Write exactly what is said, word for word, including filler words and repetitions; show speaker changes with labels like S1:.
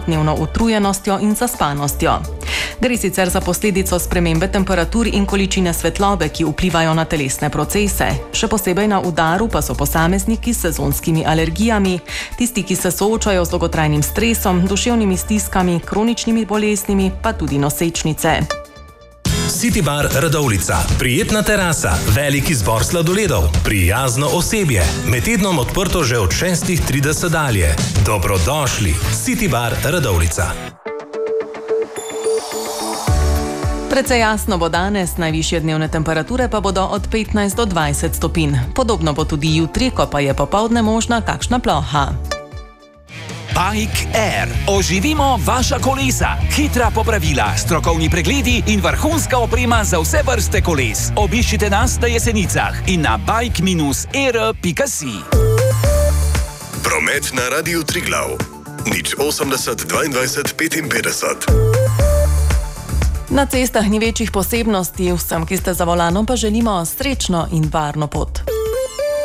S1: dnevno utrujenostjo in zaspanostjo. Gre sicer za posledico spremembe temperatur in količine svetlobe, ki vplivajo na telesne procese. Še posebej na udaru pa so posamezniki s sezonskimi alergijami, tisti, ki se soočajo z dolgotrajnim stresom, duševnimi stiskami, kroničnimi boleznimi, pa tudi nosečnice.
S2: City Bar Radovljica. Prijetna terasa, velik izbor sladoledov, prijazno osebje. Med tednom odprto že od šestih trideset dalje. Dobrodošli. City Bar Radovljica.
S1: Precej jasno bo danes, najvišje dnevne temperature pa bodo od petnajst do dvajset stopinj. Podobno bo tudi jutri, ko pa je popoldne možna kakšna ploha.
S3: Bike Air. Oživimo vaša kolesa. Hitra popravila, strokovni pregledi in vrhunska oprema za vse vrste koles. Obiščite nas na Jesenicah in na bike air pika si.
S4: Promet na Radiu Triglav. nič osemdeset dvaindvajset petinpetdeset.
S1: Na cestah ni večjih posebnosti, vsem, ki ste za volanom, pa želimo srečno in varno pot.